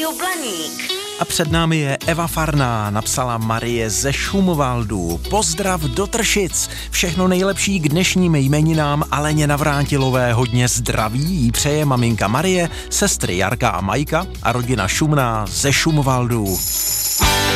Rádio Blaník. A před námi je Eva Farná, napsala Marie ze Šumvaldu. Pozdrav do Tršic. Všechno nejlepší k dnešním jmeninám Aleně Navrátilové. Hodně zdraví jí přeje maminka Marie, sestry Jarka a Majka a rodina Šumná ze Šumvaldu.